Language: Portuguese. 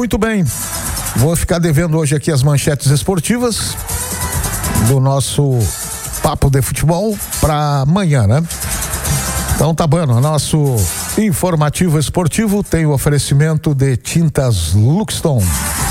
Muito bem, vou ficar devendo hoje aqui as manchetes esportivas do nosso Papo de Futebol para amanhã, né? Então tá bom, nosso informativo esportivo tem o oferecimento de Tintas Luxton.